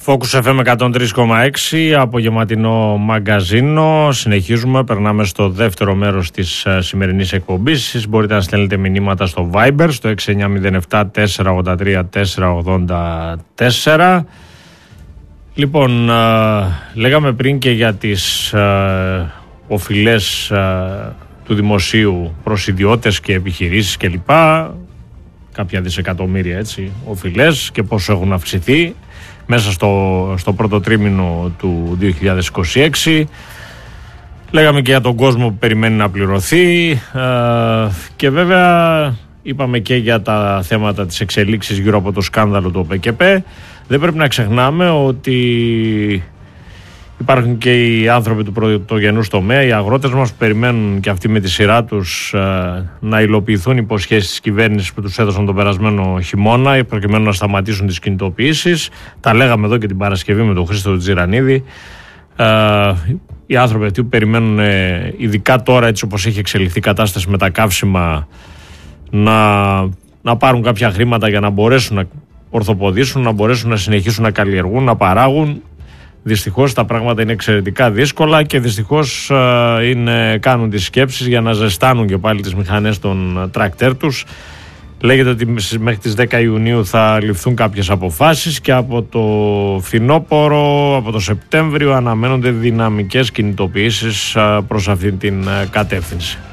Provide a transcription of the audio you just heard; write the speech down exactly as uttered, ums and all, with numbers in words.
Focus εφ εμ εκατόν τρία κόμμα έξι, απογευματινό μαγκαζίνο. Συνεχίζουμε, περνάμε στο δεύτερο μέρος της uh, σημερινής εκπομπής. Εσείς μπορείτε να στέλνετε μηνύματα στο Viber, στο έξι εννιά μηδέν επτά τέσσερα ογδόντα τρία τέσσερα ογδόντα τέσσερα. Λοιπόν, uh, λέγαμε πριν και για τις uh, οφειλές uh, του δημοσίου προς ιδιώτες και επιχειρήσεις κλπ. Κάποια δισεκατομμύρια έτσι, οφειλές και πόσο έχουν αυξηθεί μέσα στο, στο πρώτο τρίμηνο του δύο χιλιάδες είκοσι έξι. Λέγαμε και για τον κόσμο που περιμένει να πληρωθεί ε, και βέβαια είπαμε και για τα θέματα της εξελίξης γύρω από το σκάνδαλο του ΟΠΕΚΕΠ. Δεν πρέπει να ξεχνάμε ότι υπάρχουν και οι άνθρωποι του πρωτογενούς τομέα, οι αγρότες μας που περιμένουν και αυτοί με τη σειρά τους ε, να υλοποιηθούν υποσχέσεις της κυβέρνησης που τους έδωσαν τον περασμένο χειμώνα προκειμένου να σταματήσουν τις κινητοποιήσεις. Τα λέγαμε εδώ και την Παρασκευή με τον Χρήστο Τζιρανίδη. Ε, οι άνθρωποι αυτοί που περιμένουν ε, ειδικά τώρα έτσι όπως έχει εξελιχθεί η κατάσταση με τα καύσιμα να, να πάρουν κάποια χρήματα για να μπορέσουν να ορθοποδήσουν, να μπορέσουν να συνεχίσουν να καλλιεργούν, να παράγουν. Δυστυχώς τα πράγματα είναι εξαιρετικά δύσκολα και δυστυχώς ε, είναι, κάνουν τις σκέψεις για να ζεστάνουν και πάλι τις μηχανές των τρακτέρ τους. Λέγεται ότι μέχρι τις δέκα Ιουνίου θα ληφθούν κάποιες αποφάσεις και από το φθινόπωρο, από το Σεπτέμβριο αναμένονται δυναμικές κινητοποιήσεις ε, προς αυτή την ε, κατεύθυνση.